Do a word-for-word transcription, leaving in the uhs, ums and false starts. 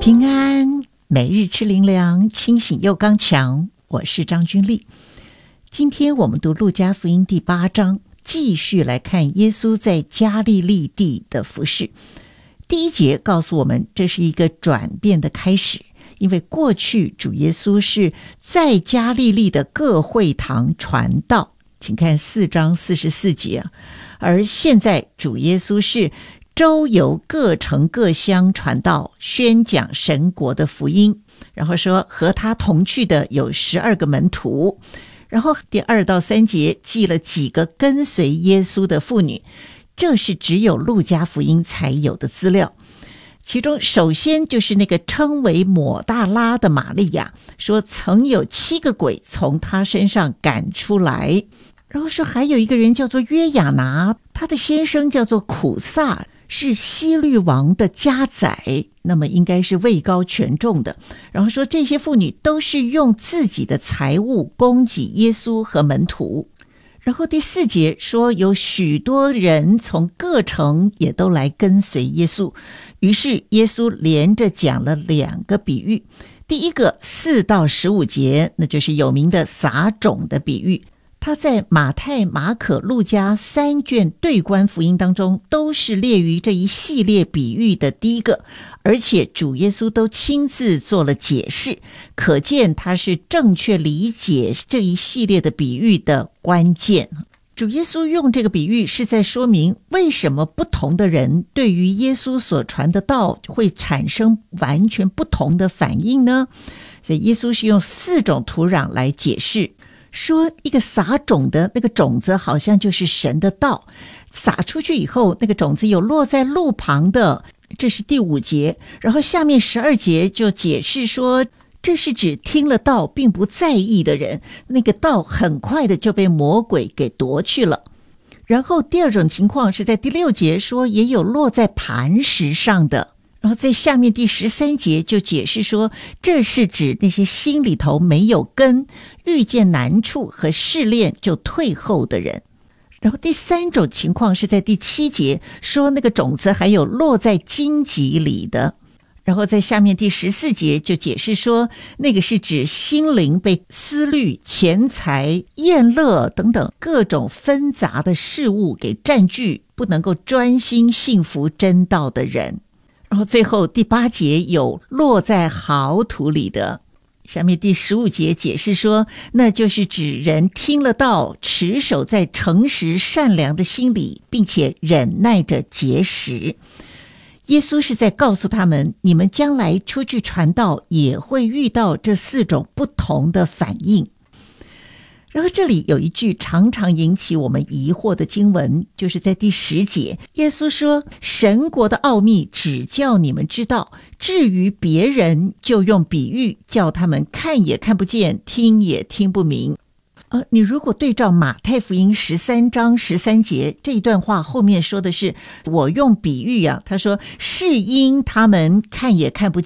平安，每日吃灵粮，清醒又刚强。我是张君丽。今天我们读路加福音第八章，继续来看耶稣在加利利地的服事。第一节告诉我们，这是一个转变的开始，因为过去主耶稣是在加利利的各会堂传道，请看四章四十四节啊。而现在主耶稣是周游各城各乡传道，宣讲神国的福音。然后说和他同去的有十二个门徒。然后第二到三节记了几个跟随耶稣的妇女，这是只有路加福音才有的资料。其中首先就是那个称为抹大拉的玛利亚，说曾有七个鬼从她身上赶出来。然后说还有一个人叫做约雅拿，他的先生叫做苦撒，是希律王的家宰，那么应该是位高权重的。然后说这些妇女都是用自己的财物供给耶稣和门徒。然后第四节说有许多人从各城也都来跟随耶稣，于是耶稣连着讲了两个比喻。第一个四到十五节，那就是有名的撒种的比喻。他在马太、马可、路加三卷对观福音当中都是列于这一系列比喻的第一个，而且主耶稣都亲自做了解释，可见他是正确理解这一系列的比喻的关键。主耶稣用这个比喻是在说明为什么不同的人对于耶稣所传的道会产生完全不同的反应呢？所以耶稣是用四种土壤来解释，说一个撒种的那个种子好像就是神的道，撒出去以后那个种子有落在路旁的，这是第五节。然后下面十二节就解释说，这是指听了道并不在意的人，那个道很快的就被魔鬼给夺去了。然后第二种情况是在第六节说也有落在磐石上的。然后在下面第十三节就解释说，这是指那些心里头没有根，遇见难处和试炼就退后的人。然后第三种情况是在第七节说那个种子还有落在荆棘里的。然后在下面第十四节就解释说，那个是指心灵被思虑、钱财、宴乐等等各种纷杂的事物给占据，不能够专心信服真道的人。然后最后第八节有落在好土里的。下面第十五节解释说，那就是指人听了道，持守在诚实善良的心里，并且忍耐着节食。耶稣是在告诉他们，你们将来出去传道也会遇到这四种不同的反应。然后这里有一句常常引起我们疑惑的经文，就是在第十节，耶稣说，神国的奥秘只叫你们知道，至于别人就用比喻叫他们看也看不见，听也听不明。呃，你如果对照马太福音十三章十三节，这一段话后面说的是我用比喻啊，他说是因他们看也看不